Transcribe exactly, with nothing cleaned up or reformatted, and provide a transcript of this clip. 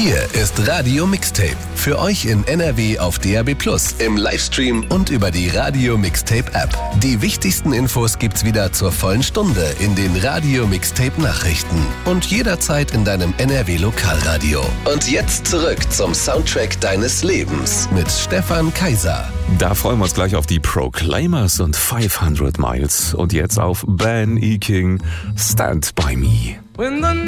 Hier ist Radio Mixtape. Für euch in N R W auf D A B plus, im Livestream und über die Radio Mixtape App. Die wichtigsten Infos gibt's wieder zur vollen Stunde in den Radio Mixtape Nachrichten und jederzeit in deinem N R W Lokalradio. Und jetzt zurück zum Soundtrack deines Lebens mit Stefan Kaiser. Da freuen wir uns gleich auf die Proclaimers und fünfhundert Miles. Und jetzt auf Ben E. King, Stand By Me.